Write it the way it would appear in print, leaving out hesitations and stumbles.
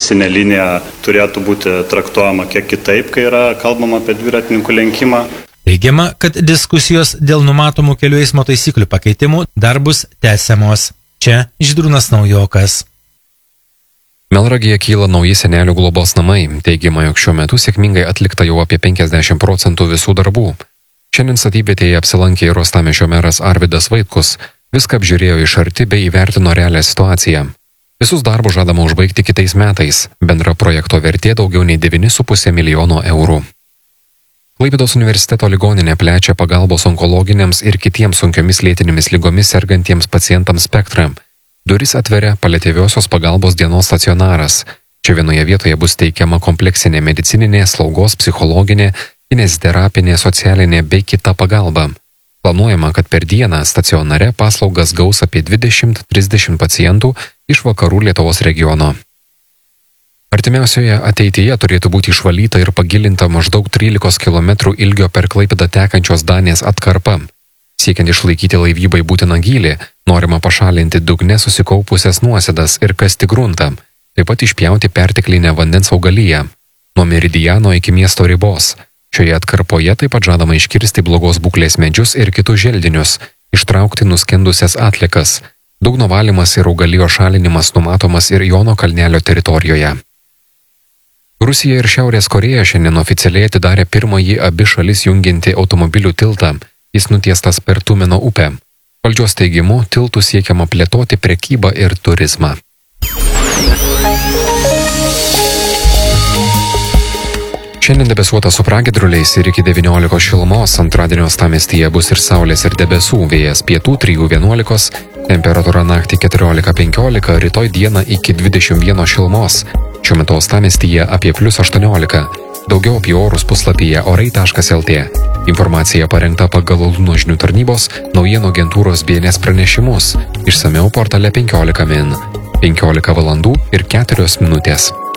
tiesinė linija turėtų būti traktuojama kiek kitaip, kai yra kalbama apie dviratininkų lenkimą. Teigiama, kad diskusijos dėl numatomų kelių eismo taisyklių pakeitimų dar bus tęsiamos. Čia Žydrūnas Naujokas. Melnragėje kyla nauji senelių globos namai. Teigiama, jog šiuo metu sėkmingai atlikta jau apie 50% visų darbų. Šiandien statybvietėje apsilankė ir Uostamiesčio meras Arvydas Vaitkus. Viską apžiūrėjo iš arti bei įvertino realią situaciją. Visus darbus žadama užbaigti kitais metais. Bendra projekto vertė daugiau nei 9,5 milijono eurų. Klaipėdos universiteto ligoninė plečia pagalbos onkologiniams ir kitiems sunkiomis lėtinėmis lygomis sergantiems pacientams spektrą. Duris atveria paliatyviosios pagalbos dienos stacionaras. Čia vienoje vietoje bus teikiama kompleksinė medicininė, slaugos, psichologinė, kineziterapinė, socialinė bei kita pagalba. Planuojama, kad per dieną stacionare paslaugas gaus apie 20-30 pacientų iš vakarų Lietuvos regiono. Artimiausioje ateityje turėtų būti išvalyta ir pagilinta maždaug 13 km ilgio per Klaipėdą tekančios Danės atkarpa. Siekiant išlaikyti laivybai būtiną gylį, norima pašalinti dugne susikaupusias nuosėdas ir kasti gruntą, taip pat išpjauti perteklinę vandens augaliją. Nuo meridiano iki miesto ribos. Šioje atkarpoje taip pat žadama iškirsti blogos būklės medžius ir kitus želdinius, ištraukti nuskendusias atliekas. Dugno valymas ir augalijos šalinimas numatomas ir Jono kalnelio teritorijoje. Rusija ir Šiaurės Korėja šiandien oficialiai atidarė pirmąjį abi šalis jungiantį automobilių tiltą. Jis nutiestas per Tumino upę. Valdžios teigimu, tiltų siekiama plėtoti prekybą ir turizmą. Šiandien debesuota su pragiedruliais ir iki 19 šilumos, antradienio uostamiestyje bus ir saulės ir debesų, vėjas pietų 3–11, temperatūra naktį 14–15, rytoj dieną iki 21 šilumos. Šiuo metu uostamiestyje apie +18. Daugiau apie orus puslapyje orai.lt. Informacija parengta pagal Luno žinių tarnybos naujienų agentūros BNS pranešimus. Išsamiau portale 15 min. 15 valandų ir 4 minutės.